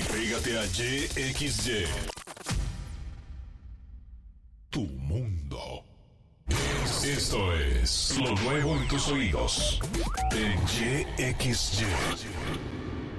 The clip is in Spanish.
Pégate a YXY. Tu mundo. Esto es lo nuevo en tus oídos. En YXY.